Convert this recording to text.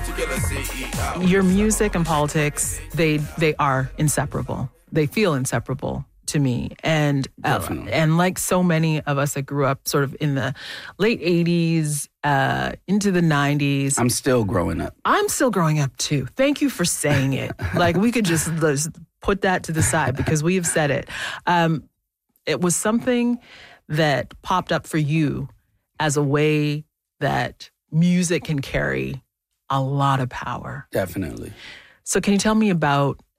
Your music and politics, they are inseparable. They feel inseparable to me. And like so many of us that grew up sort of in the late 80s, into the 90s. I'm still growing up. I'm still growing up too. Thank you for saying it. Like we could just put that to the side because we have said it. It was something that popped up for you as a way that music can carry a lot of power. Definitely. So can you tell me about